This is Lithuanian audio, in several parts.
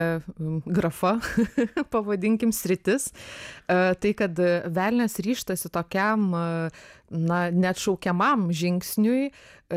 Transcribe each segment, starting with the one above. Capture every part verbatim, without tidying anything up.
grafa, pavadinkim, sritis, tai kad velnias ryžtasi tokiam, na, neatšaukiamam žingsniui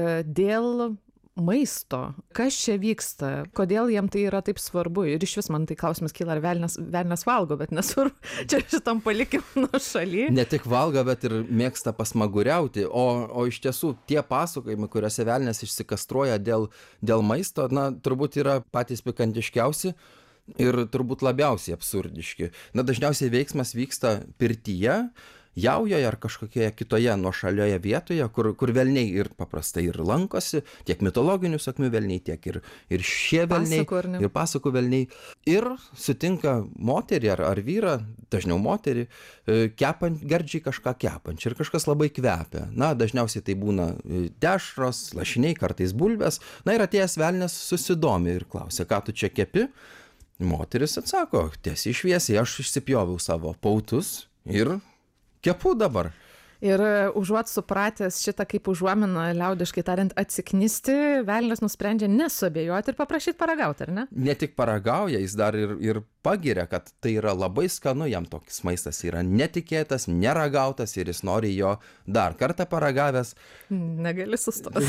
dėl maisto. Kas čia vyksta? Kodėl jiem tai yra taip svarbu? Ir iš vis man tai klausimas kyla, ar velnias, velnias valgo, bet nesvarbu, čia šitam palikim nuo šaly. Ne tik valgo, bet ir mėgsta pasmaguriauti, o, o iš tiesų tie pasakojimai, kuriuose velnias išsikastruoja dėl, dėl maisto, na, turbūt yra patys pikantiškiausi ir turbūt labiausiai absurdiški. Na, dažniausiai veiksmas vyksta pirtyje, jaujoje ar kažkokioje kitoje nuošalioje vietoje, kur, kur velniai ir paprastai ir lankosi, tiek mitologinių sakmių velniai, tiek ir, ir šie velniai, Pasakų, ir pasakų velniai. Ir sutinka moterį ar, ar vyrą, dažniau moterį, kepant, gardžiai kažką kepančią ir kažkas labai kvepia. Na, dažniausiai tai būna dešros, lašiniai, kartais bulvės. Na ir atėjęs velnias susidomi ir klausia, ką tu čia kepi? Moteris atsako, tiesiai šviesiai, aš išsipjoviau savo pautus ir kepu dabar. Ir užuot supratęs šitą kaip užuominą, liaudiškai tariant, atsiknisti, velnias nusprendžia nesuabejoti ir paprašyti paragauti, ar ne? Ne tik paragauja, jis dar ir, ir pagiria, kad tai yra labai skanu, jam tokis maistas yra netikėtas, neragautas ir jis nori jo dar kartą paragavęs. Negali sustoti.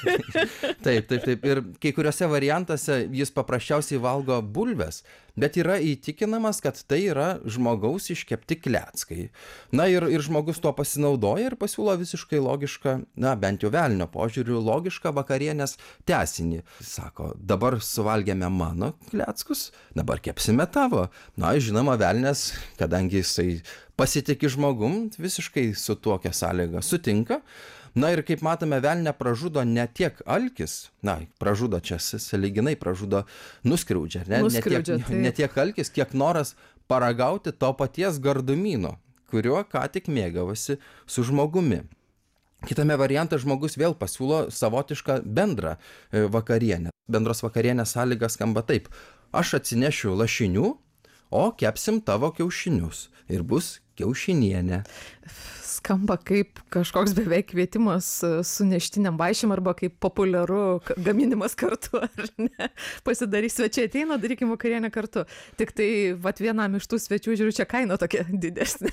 Taip, taip, taip. Ir kai kuriuose variantuose jis paprasčiausiai valgo bulves, bet yra įtikinamas, kad tai yra žmogaus iškepti kleckai. Na ir, ir žmogus tuo pasinaudoja ir pasiūlo visiškai logišką, na bent jau velnio požiūriu, logišką vakarienės tęsinį. Sako, dabar suvalgėme mano kleckus, dabar kepsime tavo. Na, žinoma, velnias, kadangi jisai pasitiki žmogum, visiškai su tokia sąlyga sutinka. Na ir kaip matome, velnę pražudo ne tiek alkis, na, pražudo čia sąlyginai, pražudo nuskriaudžia, ne, Nuskriaudžia, ne, tiek, ne tiek alkis, kiek noras paragauti to paties gardumyno, kuriuo ką tik mėgavosi su žmogumi. Kitame variante žmogus vėl pasiūlo savotišką bendrą vakarienę. Bendros vakarienės sąlyga skamba taip. Aš atsinešiu lašinių, o kepsim tavo kiaušinius ir bus kiaušinienė. Skamba kaip kažkoks beveik kvietimas su neštiniam vaišėm arba kaip populiaru gaminimas kartu, ar ne? Pasidarys svečiai ateina, darykim vakarienę kartu. Tik tai vat vienam iš tų svečių, žiūriu, čia kaina tokia didesnė.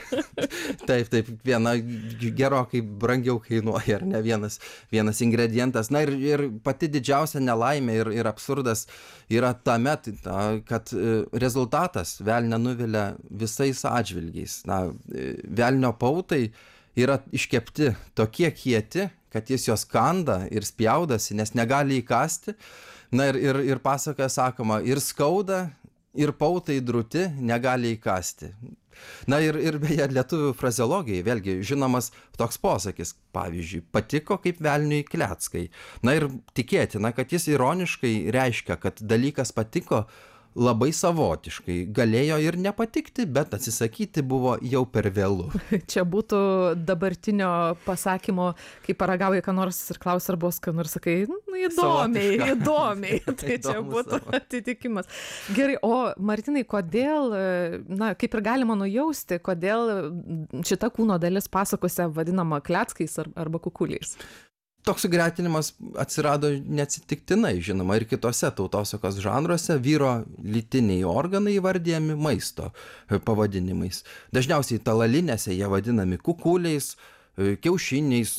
Taip, taip, viena gerokai brangiau kainuoja, ar ne, vienas, vienas ingredientas. Na ir, ir pati didžiausia nelaimė ir, ir absurdas yra tame, kad rezultatas velnią nuvilia visais atžvilgiais. Na, velnio pautai yra iškepti tokie kieti, kad jis jos kanda ir spjaudasi, nes negali įkasti. Na ir, ir, ir pasakoje sakoma, ir skauda, ir pautai drūti, negali įkasti. Na ir, ir beje, lietuvių frazeologijai, vėlgi, žinomas toks posakis, pavyzdžiui, patiko kaip velniui kleckai. Na ir tikėtina, kad jis ironiškai reiškia, kad dalykas patiko labai savotiškai. Galėjo ir nepatikti, bet atsisakyti buvo jau per vėlu. Čia būtų dabartinio pasakymo, kai paragauji ką nors ir klausi ar buvo skanu ir sakai, nu, įdomiai, Savotiška. įdomiai. Tai čia būtų atitikimas. Gerai, o Martinai, kodėl, na, kaip ir galima nujausti, kodėl šita kūno dalis pasakose vadinama kleckais ar, arba kukuliais? Toks sugretinimas atsirado neatsitiktinai, žinoma, ir kitose tautosakos žanruose vyro lytiniai organai įvardijami maisto pavadinimais. Dažniausiai talalinėse jie vadinami kukuliais, kiaušiniais,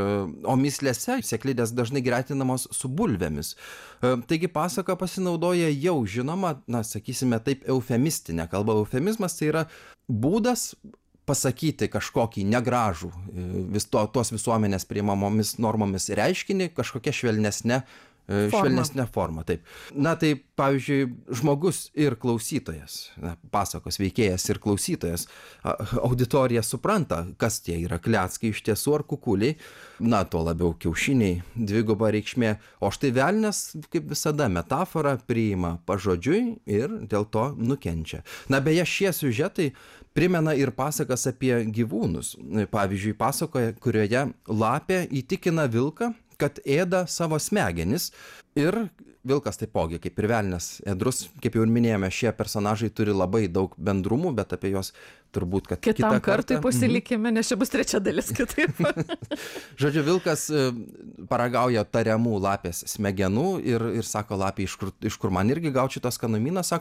o myslėse sėklidės dažnai gretinamos su bulvėmis. Taigi pasaka pasinaudoja jau žinoma, na, sakysime taip, eufemistinė kalba. Eufemizmas tai yra būdas pasakyti kažkokį negražų vis to, tos visuomenės priimamomis normomis reiškinį kažkokia švelnesnė Forma. švelnesnė forma. Taip. Na tai, pavyzdžiui, žmogus ir klausytojas, na, pasakos veikėjas ir klausytojas, auditorija supranta, kas tie yra kleckai iš tiesų ar kukuliai, na, tuo labiau kiaušiniai, dviguba reikšmė, o štai velnias, kaip visada, metaforą priima pažodžiui ir dėl to nukenčia. Na, beje, šie siužetai primena ir pasakas apie gyvūnus. Pavyzdžiui, pasakoje, kurioje lapė įtikina vilką, kad ėda savo smegenis, ir vilkas taipogi, kaip ir velnias ėdrus, kaip jau ir minėjome, šie personažai turi labai daug bendrumų, bet apie juos turbūt, kad Kitam kitą kartui kartą. pasilikime, nes čia bus trečia dalis kitaip. Žodžiu, vilkas e, paragauja tariamų lapės smegenų ir, ir sako lapė, iš kur, iš kur man irgi gauti šitą skanumyną, sako,